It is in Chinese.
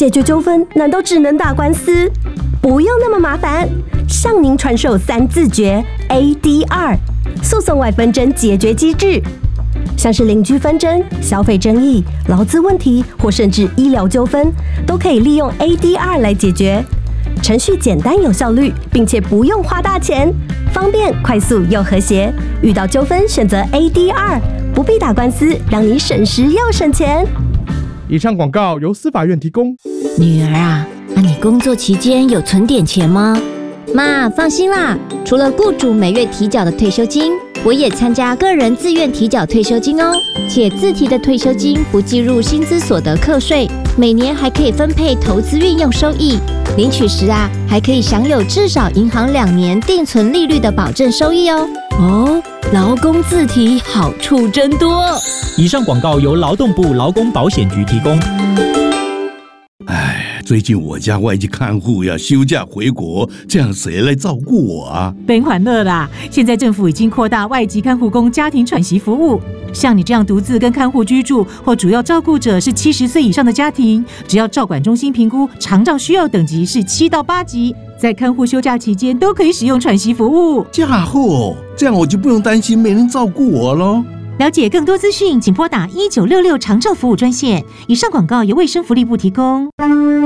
解决纠纷难道只能打官司？不用那么麻烦，向您传授3字诀 ADR 诉讼外纷争解决机制。像是邻居纷争、消费争议、劳资问题或甚至医疗纠纷，都可以利用 ADR 来解决。程序简单有效率，并且不用花大钱，方便、快速又和谐。遇到纠纷选择 ADR， 不必打官司，让你省时又省钱。 以上广告由司法院提供。 女儿啊，你工作期间有存点钱吗？ 妈，放心啦，除了雇主每月提缴的退休金，我也参加个人自愿提缴退休金哦，且自提的退休金不计入薪资所得课税，每年还可以分配投资运用收益，领取时啊，还可以享有至少银行2年定存利率的保证收益哦。 劳工自提好处真多。 以上广告由劳动部劳工保险局提供。 最近我家外籍看护要休假回国，这样谁来照顾我啊？ 别欢乐啦！现在政府已经扩大外籍看护工家庭喘息服务，像你这样独自跟看护居住或主要照顾者是70岁以上的家庭，只要照管中心评估长照需要等级是7到8级，在看护休假期间都可以使用喘息服务。 家伙，这样我就不用担心没人照顾我咯。 了解更多资讯，请拨打1966长照服务专线。以上广告由卫生福利部提供。